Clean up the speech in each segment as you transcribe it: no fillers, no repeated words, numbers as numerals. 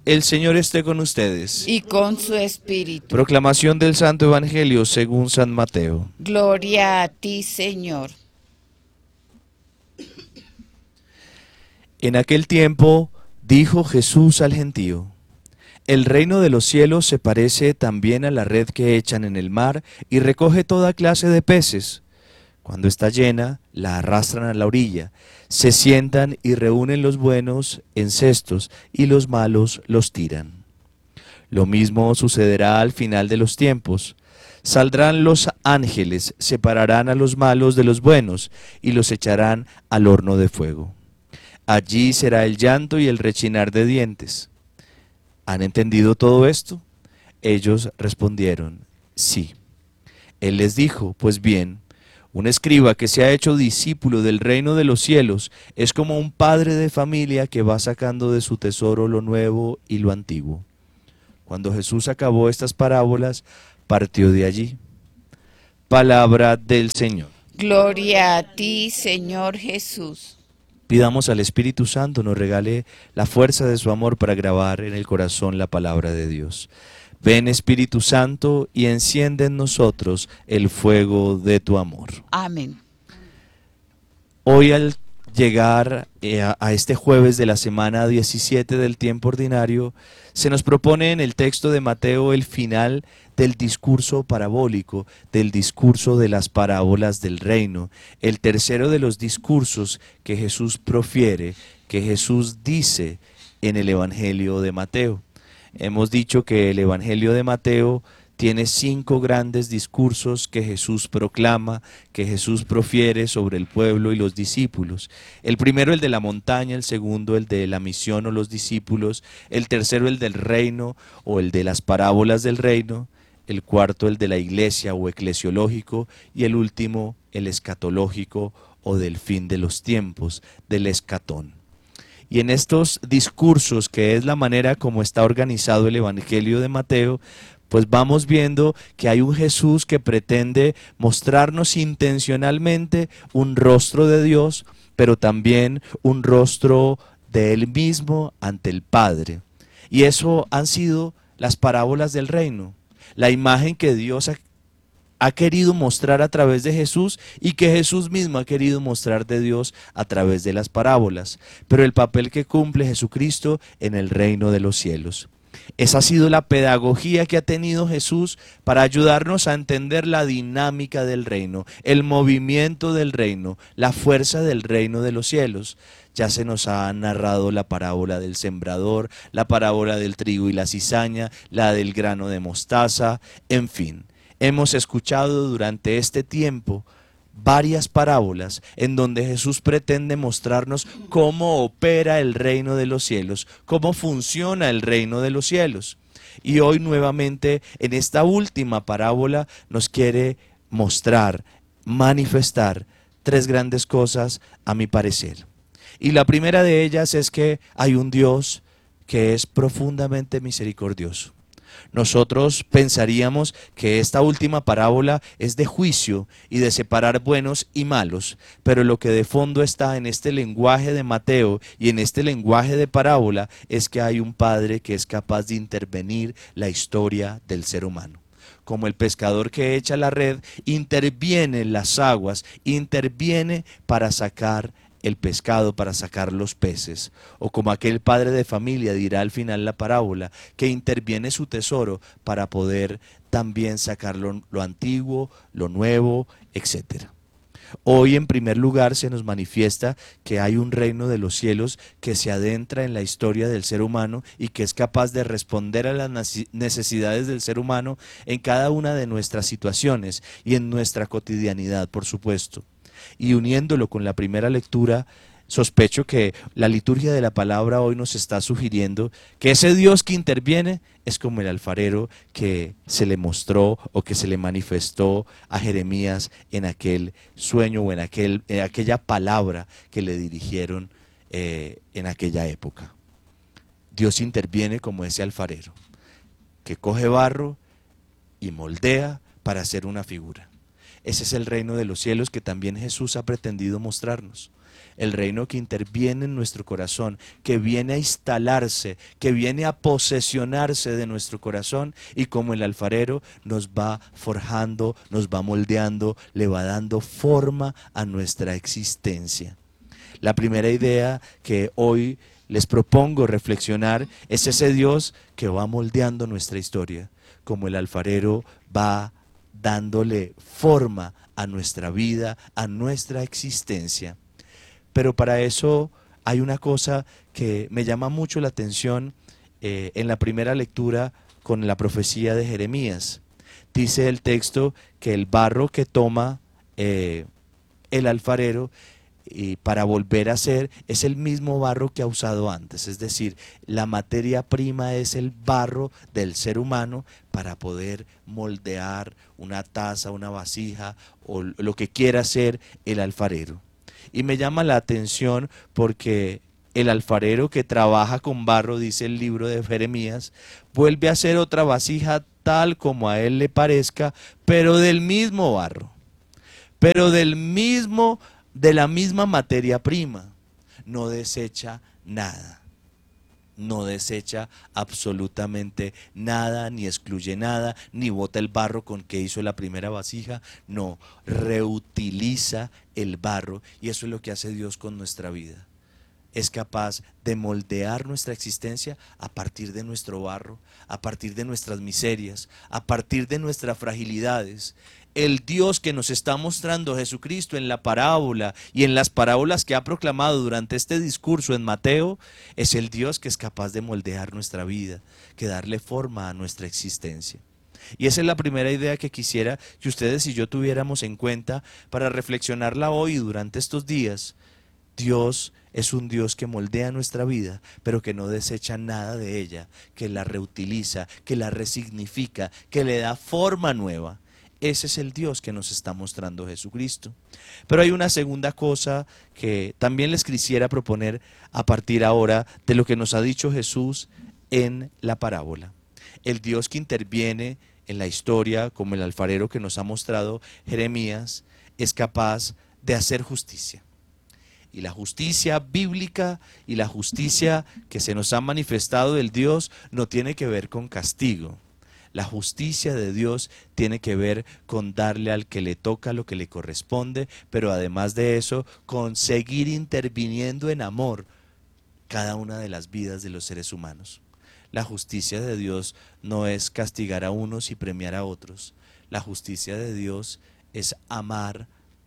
El Señor esté con ustedes. Y con su espíritu. Proclamación del Santo Evangelio según San Mateo. Gloria a ti, Señor. En aquel tiempo dijo Jesús al gentío: el reino de los cielos se parece también a la red que echan en el mar y recoge toda clase de peces. Cuando está llena, la arrastran a la orilla, se sientan y reúnen los buenos en cestos y los malos los tiran. Lo mismo sucederá al final de los tiempos. Saldrán los ángeles, separarán a los malos de los buenos y los echarán al horno de fuego. Allí será el llanto y el rechinar de dientes. ¿Han entendido todo esto? Ellos respondieron, sí. Él les dijo, pues bien, un escriba que se ha hecho discípulo del reino de los cielos es como un padre de familia que va sacando de su tesoro lo nuevo y lo antiguo. Cuando Jesús acabó estas parábolas, partió de allí. Palabra del Señor. Gloria a ti, Señor Jesús. Pidamos al Espíritu Santo nos regale la fuerza de su amor para grabar en el corazón la palabra de Dios. Ven, Espíritu Santo, y enciende en nosotros el fuego de tu amor. Amén. Hoy al llegar a este jueves de la semana 17 del tiempo ordinario, se nos propone en el texto de Mateo el final del discurso parabólico, del discurso de las parábolas del reino, el tercero de los discursos que Jesús profiere, que Jesús dice en el Evangelio de Mateo. Hemos dicho que el Evangelio de Mateo tiene 5 grandes discursos que Jesús proclama, que Jesús profiere sobre el pueblo y los discípulos. El primero el de la montaña, el segundo el de la misión o los discípulos, el tercero el del reino o el de las parábolas del reino, el cuarto el de la iglesia o eclesiológico y el último el escatológico o del fin de los tiempos, del escatón. Y en estos discursos, que es la manera como está organizado el Evangelio de Mateo, pues vamos viendo que hay un Jesús que pretende mostrarnos intencionalmente un rostro de Dios, pero también un rostro de Él mismo ante el Padre. Y eso han sido las parábolas del reino, la imagen que Dios ha querido mostrar a través de Jesús y que Jesús mismo ha querido mostrar de Dios a través de las parábolas, pero el papel que cumple Jesucristo en el reino de los cielos. Esa ha sido la pedagogía que ha tenido Jesús para ayudarnos a entender la dinámica del reino, el movimiento del reino, la fuerza del reino de los cielos. Ya se nos ha narrado la parábola del sembrador, la parábola del trigo y la cizaña, la del grano de mostaza, en fin. Hemos escuchado durante este tiempo varias parábolas en donde Jesús pretende mostrarnos cómo opera el reino de los cielos, cómo funciona el reino de los cielos. Y hoy nuevamente en esta última parábola nos quiere mostrar, manifestar 3 grandes cosas a mi parecer. Y la primera de ellas es que hay un Dios que es profundamente misericordioso. Nosotros pensaríamos que esta última parábola es de juicio y de separar buenos y malos, pero lo que de fondo está en este lenguaje de Mateo y en este lenguaje de parábola es que hay un Padre que es capaz de intervenir la historia del ser humano. Como el pescador que echa la red, interviene en las aguas, interviene para sacar el pescado, para sacar los peces, o como aquel padre de familia dirá al final la parábola, que interviene su tesoro para poder también sacar lo antiguo, lo nuevo, etc. Hoy en primer lugar se nos manifiesta que hay un reino de los cielos que se adentra en la historia del ser humano y que es capaz de responder a las necesidades del ser humano en cada una de nuestras situaciones y en nuestra cotidianidad, por supuesto. Y uniéndolo con la primera lectura, sospecho que la liturgia de la palabra hoy nos está sugiriendo que ese Dios que interviene es como el alfarero que se le mostró o que se le manifestó a Jeremías en aquel sueño o en aquella palabra que le dirigieron en aquella época. Dios interviene como ese alfarero que coge barro y moldea para hacer una figura. Ese es el reino de los cielos que también Jesús ha pretendido mostrarnos. el reino que interviene en nuestro corazón, que viene a instalarse, que viene a posesionarse de nuestro corazón y como el alfarero nos va forjando, nos va moldeando, le va dando forma a nuestra existencia. La primera idea que hoy les propongo reflexionar es ese Dios que va moldeando nuestra historia, como el alfarero va dándole forma a nuestra vida, a nuestra existencia. Pero para eso hay una cosa que me llama mucho la atención en la primera lectura con la profecía de Jeremías. Dice el texto que el barro que toma el alfarero y para volver a ser es el mismo barro que ha usado antes, es decir, la materia prima es el barro del ser humano para poder moldear una taza, una vasija o lo que quiera hacer el alfarero. Y me llama la atención porque el alfarero que trabaja con barro, dice el libro de Jeremías, vuelve a hacer otra vasija tal como a él le parezca, pero del mismo barro, pero de la misma materia prima. No desecha nada. No desecha absolutamente nada, ni excluye nada, ni bota el barro con que hizo la primera vasija. No, reutiliza el barro y eso es lo que hace Dios con nuestra vida. Es capaz de moldear nuestra existencia a partir de nuestro barro, a partir de nuestras miserias, a partir de nuestras fragilidades. El Dios que nos está mostrando Jesucristo en la parábola y en las parábolas que ha proclamado durante este discurso en Mateo, es el Dios que es capaz de moldear nuestra vida, que darle forma a nuestra existencia. Y esa es la primera idea que quisiera que ustedes y yo tuviéramos en cuenta para reflexionarla hoy y durante estos días. Dios es un Dios que moldea nuestra vida, pero que no desecha nada de ella, que la reutiliza, que la resignifica, que le da forma nueva. Ese es el Dios que nos está mostrando Jesucristo. Pero hay una segunda cosa que también les quisiera proponer a partir ahora de lo que nos ha dicho Jesús en la parábola. El Dios que interviene en la historia, como el alfarero que nos ha mostrado Jeremías, es capaz de hacer justicia. Y la justicia bíblica y la justicia que se nos ha manifestado del Dios no tiene que ver con castigo. La justicia de Dios tiene que ver con darle al que le toca lo que le corresponde, pero además de eso, con seguir interviniendo en amor cada una de las vidas de los seres humanos. La justicia de Dios no es castigar a unos y premiar a otros. La justicia de Dios es amar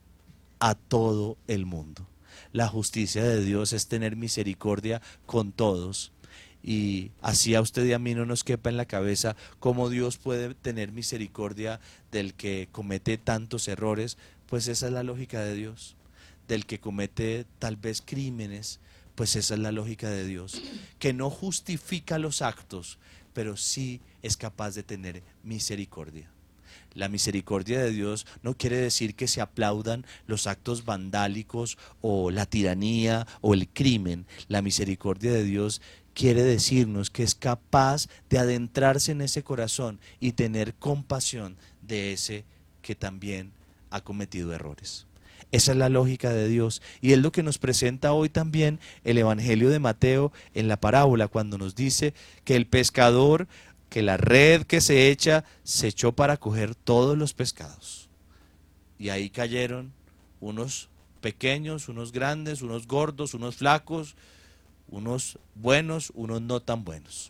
a todo el mundo. La justicia de Dios es tener misericordia con todos. Y así a usted y a mí no nos quepa en la cabeza cómo Dios puede tener misericordia del que comete tantos errores, pues esa es la lógica de Dios. Del que comete tal vez crímenes, pues esa es la lógica de Dios. Que no justifica los actos, pero sí es capaz de tener misericordia. La misericordia de Dios no quiere decir que se aplaudan los actos vandálicos o la tiranía o el crimen. La misericordia de Dios quiere decirnos que es capaz de adentrarse en ese corazón y tener compasión de ese que también ha cometido errores. Esa es la lógica de Dios y es lo que nos presenta hoy también el Evangelio de Mateo en la parábola cuando nos dice que el pescador, que la red que se echa, se echó para coger todos los pescados. Y ahí cayeron unos pequeños, unos grandes, unos gordos, unos flacos, unos buenos, unos no tan buenos.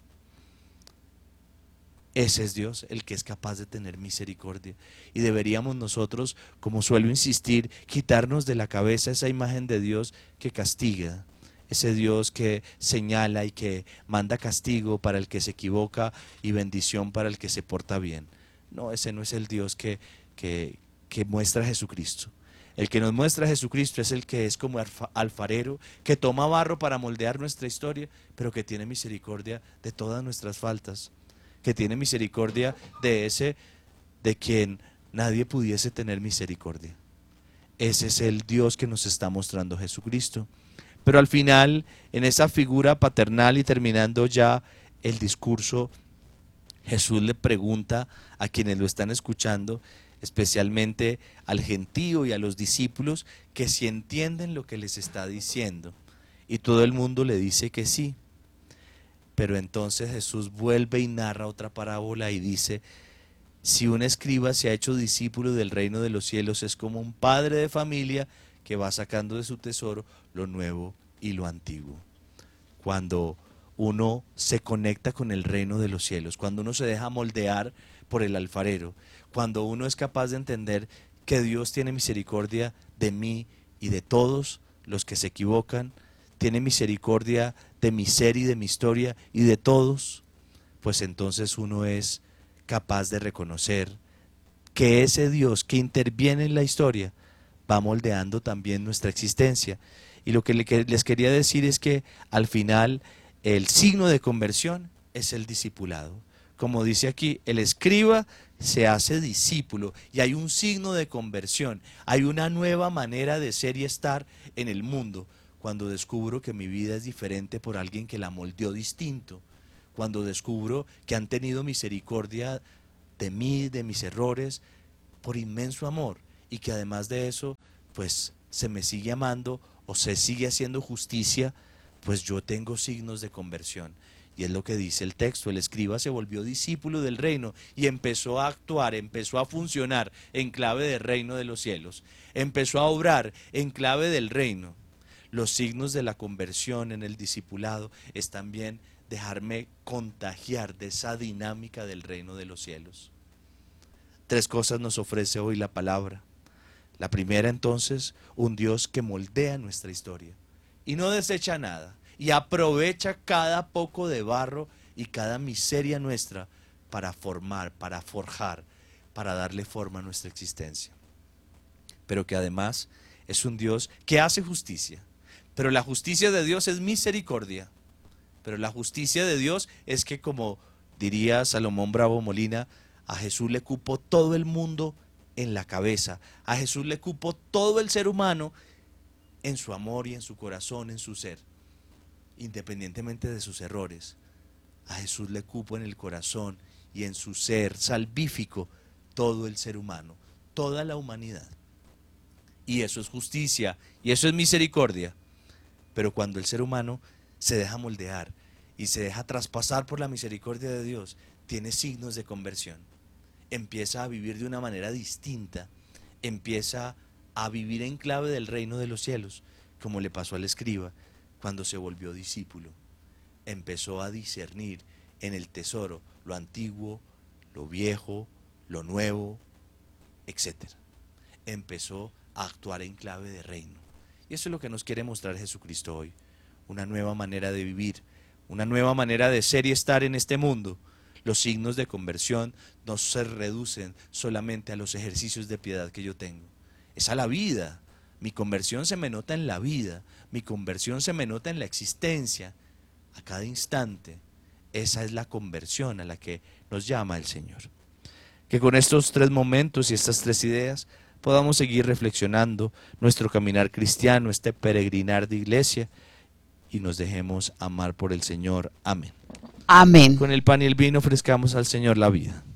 Ese es Dios, el que es capaz de tener misericordia. Y deberíamos nosotros, como suelo insistir, quitarnos de la cabeza esa imagen de Dios que castiga, ese Dios que señala y que manda castigo para el que se equivoca y bendición para el que se porta bien. No, ese no es el Dios que muestra Jesucristo. El que nos muestra Jesucristo es el que es como alfarero, que toma barro para moldear nuestra historia, pero que tiene misericordia de todas nuestras faltas, que tiene misericordia de ese de quien nadie pudiese tener misericordia. Ese es el Dios que nos está mostrando Jesucristo. Pero al final, en esa figura paternal y terminando ya el discurso, Jesús le pregunta a quienes lo están escuchando, especialmente al gentío y a los discípulos, que si entienden lo que les está diciendo. Y todo el mundo le dice que sí. Pero entonces Jesús vuelve y narra otra parábola y dice: si un escriba se ha hecho discípulo del reino de los cielos, es como un padre de familia que va sacando de su tesoro lo nuevo y lo antiguo. Cuando uno se conecta con el reino de los cielos, cuando uno se deja moldear por el alfarero, cuando uno es capaz de entender que Dios tiene misericordia de mí y de todos los que se equivocan, tiene misericordia de mi ser y de mi historia y de todos, pues entonces uno es capaz de reconocer que ese Dios que interviene en la historia va moldeando también nuestra existencia. Y lo que les quería decir es que al final el signo de conversión es el discipulado. Como dice aquí, el escriba se hace discípulo y hay un signo de conversión, hay una nueva manera de ser y estar en el mundo, cuando descubro que mi vida es diferente por alguien que la moldeó distinto, cuando descubro que han tenido misericordia de mí, de mis errores, por inmenso amor, y que además de eso, pues se me sigue amando o se sigue haciendo justicia, pues yo tengo signos de conversión. Y es lo que dice el texto: el escriba se volvió discípulo del reino y empezó a actuar, empezó a funcionar en clave del reino de los cielos, empezó a obrar en clave del reino. Los signos de la conversión en el discipulado es también dejarme contagiar de esa dinámica del reino de los cielos. 3 cosas nos ofrece hoy la palabra. La primera, entonces, un Dios que moldea nuestra historia y no desecha nada y aprovecha cada poco de barro y cada miseria nuestra para formar, para forjar, para darle forma a nuestra existencia. Pero que además es un Dios que hace justicia. Pero la justicia de Dios es misericordia. Pero la justicia de Dios es que, como diría Salomón Bravo Molina, a Jesús le cupo todo el mundo en la cabeza. A Jesús le cupo todo el ser humano en su amor y en su corazón, en su ser, independientemente de sus errores. A Jesús le cupo en el corazón y en su ser salvífico todo el ser humano, toda la humanidad. Y eso es justicia y eso es misericordia. Pero cuando el ser humano se deja moldear y se deja traspasar por la misericordia de Dios, tiene signos de conversión. Empieza a vivir de una manera distinta, empieza a vivir en clave del reino de los cielos, como le pasó al escriba cuando se volvió discípulo. Empezó a discernir en el tesoro lo antiguo, lo viejo, lo nuevo, etc. Empezó a actuar en clave de reino. Y eso es lo que nos quiere mostrar Jesucristo hoy. Una nueva manera de vivir, una nueva manera de ser y estar en este mundo. Los signos de conversión no se reducen solamente a los ejercicios de piedad que yo tengo. Es a la vida. Mi conversión se me nota en la vida. Mi conversión se me nota en la existencia. A cada instante. Esa es la conversión a la que nos llama el Señor. Que con estos 3 momentos y estas 3 ideas podamos seguir reflexionando nuestro caminar cristiano, este peregrinar de iglesia, y nos dejemos amar por el Señor. Amén. Amén. Con el pan y el vino ofrezcamos al Señor la vida.